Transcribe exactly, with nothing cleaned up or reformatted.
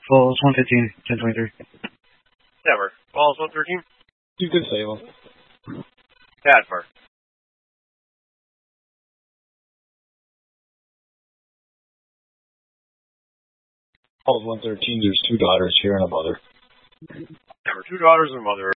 Falls one fifteen, ten twenty-three. Never. Falls one thirteen? You could save them. Cadver. Falls one thirteen, there's two daughters here and a mother. Never. Two daughters and a mother.